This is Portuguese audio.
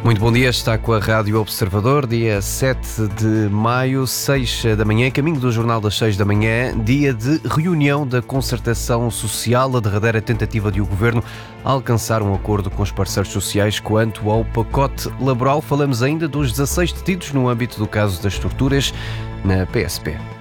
Muito bom dia, está com a Rádio Observador, dia 7 de maio, 6 da manhã, caminho do Jornal das 6 da manhã, dia de reunião da concertação social, a derradeira tentativa de o Governo alcançar um acordo com os parceiros sociais quanto ao pacote laboral. Falamos ainda dos 16 detidos no âmbito do caso das torturas na PSP.